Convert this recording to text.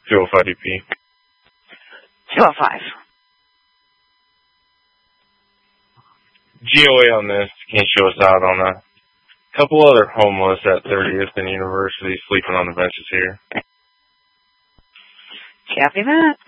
205 DP. 205. GOA on this. Can't show us out on a couple other homeless at 30th and University sleeping on the benches here. Copy that.